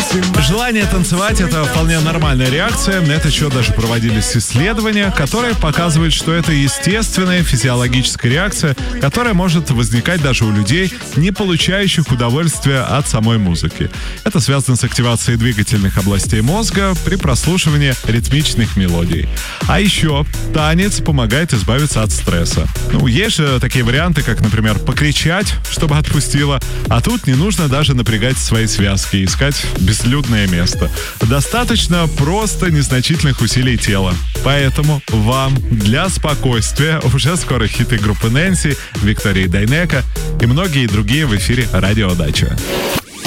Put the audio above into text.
Желание танцевать — это вполне нормальная реакция. На этот счет даже проводились исследования, которые показывают, что это естественная физиологическая реакция, которая может возникать даже у людей, не получающих удовольствия от самой музыки. Это связано с активацией двигательных областей мозга при прослушивании ритмичных мелодий. А еще танец помогает избавиться от стресса. Есть же такие варианты, как, например, покричать, чтобы отпустило, а тут не нужно даже напрягать свои связки и искать безлюдное место. Достаточно просто незначительных усилий тела. Поэтому вам для спокойствия уже скоро хиты группы Нэнси, Виктории Дайнеко и многие другие в эфире Радио Дача.